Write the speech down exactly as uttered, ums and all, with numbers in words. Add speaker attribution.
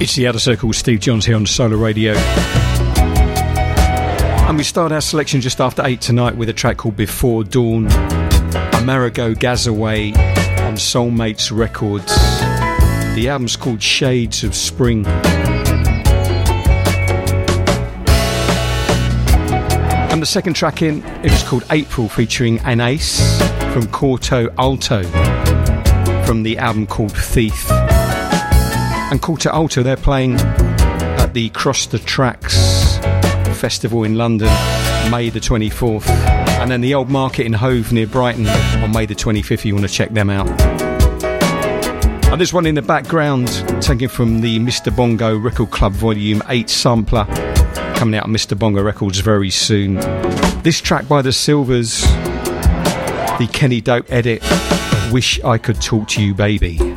Speaker 1: It's the Outer Circle with Steve Johns here on Solar Radio. And we start our selection just after eight tonight with a track called Before Dawn, Amerigo Gazaway on Soulmates Records. The album's called Shades of Spring. And the second track in, it was called April, featuring An Ace from Corto Alto, from the album called Thief. And Corto Alto, they're playing at the Cross the Tracks Festival in London, May the twenty-fourth. And then the Old Market in Hove near Brighton on May the twenty-fifth, if you want to check them out. And this one in the background, taken from the Mister Bongo Record Club Volume eight sampler, coming out on Mister Bongo Records very soon. This track by the Silvers, the Kenny Dope edit, Wish I Could Talk to You Baby.